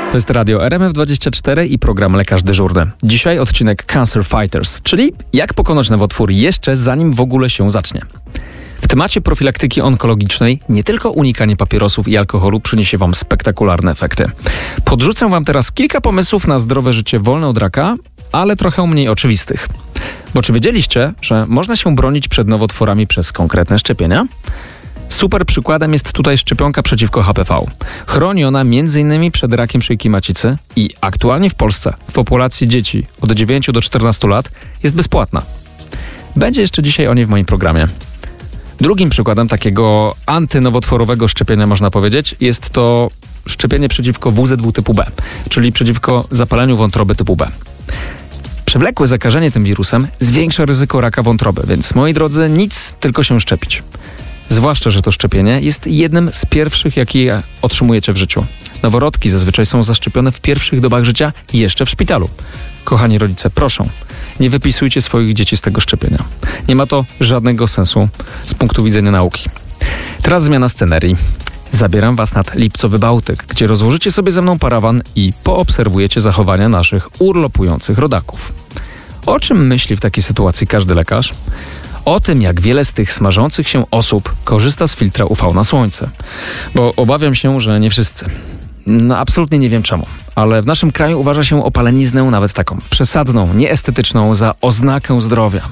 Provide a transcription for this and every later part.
To jest radio RMF24 i program Lekarz Dyżurny. Dzisiaj odcinek Cancer Fighters, czyli jak pokonać nowotwór jeszcze zanim w ogóle się zacznie. W temacie profilaktyki onkologicznej nie tylko unikanie papierosów i alkoholu przyniesie Wam spektakularne efekty. Podrzucę Wam teraz kilka pomysłów na zdrowe życie wolne od raka, ale trochę mniej oczywistych. Bo czy wiedzieliście, że można się bronić przed nowotworami przez konkretne szczepienia? Super przykładem jest tutaj szczepionka przeciwko HPV. Chroni ona m.in. przed rakiem szyjki macicy i aktualnie w Polsce w populacji dzieci od 9 do 14 lat jest bezpłatna. Będzie jeszcze dzisiaj o niej w moim programie. Drugim przykładem takiego antynowotworowego szczepienia, można powiedzieć, jest to szczepienie przeciwko WZW typu B, czyli przeciwko zapaleniu wątroby typu B. Przewlekłe zakażenie tym wirusem zwiększa ryzyko raka wątroby, więc moi drodzy, nic, tylko się szczepić. Zwłaszcza, że to szczepienie jest jednym z pierwszych, jakie otrzymujecie w życiu. Noworodki zazwyczaj są zaszczepione w pierwszych dobach życia jeszcze w szpitalu. Kochani rodzice, proszę, nie wypisujcie swoich dzieci z tego szczepienia. Nie ma to żadnego sensu z punktu widzenia nauki. Teraz zmiana scenerii. Zabieram Was nad Lipcowy Bałtyk, gdzie rozłożycie sobie ze mną parawan i poobserwujecie zachowania naszych urlopujących rodaków. O czym myśli w takiej sytuacji każdy lekarz? O tym, jak wiele z tych smażących się osób korzysta z filtra UV na słońce. Bo obawiam się, że nie wszyscy. Absolutnie nie wiem czemu, ale w naszym kraju uważa się opaleniznę, nawet taką przesadną, nieestetyczną, za oznakę zdrowia.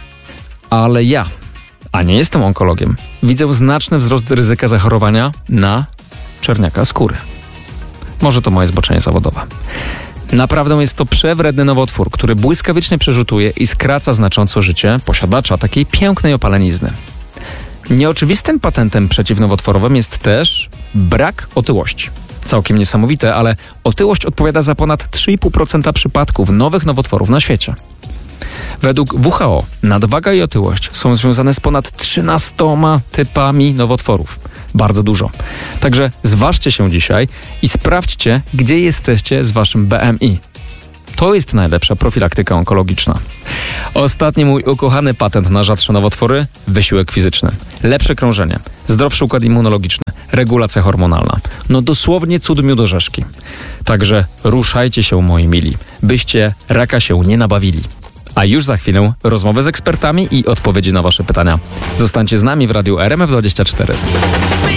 Ale ja, a nie jestem onkologiem, widzę znaczny wzrost ryzyka zachorowania na czerniaka skóry. Może to moje zboczenie zawodowe. Naprawdę jest to przewredny nowotwór, który błyskawicznie przerzutuje i skraca znacząco życie posiadacza takiej pięknej opalenizny. Nieoczywistym patentem przeciwnowotworowym jest też brak otyłości. Całkiem niesamowite, ale otyłość odpowiada za ponad 3,5% przypadków nowych nowotworów na świecie. Według WHO nadwaga i otyłość są związane z ponad 13 typami nowotworów. Bardzo dużo. Także zważcie się dzisiaj i sprawdźcie, gdzie jesteście z Waszym BMI. To jest najlepsza profilaktyka onkologiczna. Ostatni mój ukochany patent na rzadsze nowotwory – wysiłek fizyczny. Lepsze krążenie, zdrowszy układ immunologiczny, regulacja hormonalna. No dosłownie cud miód orzeszki. Także ruszajcie się, moi mili, byście raka się nie nabawili. A już za chwilę rozmowy z ekspertami i odpowiedzi na Wasze pytania. Zostańcie z nami w radiu RMF24.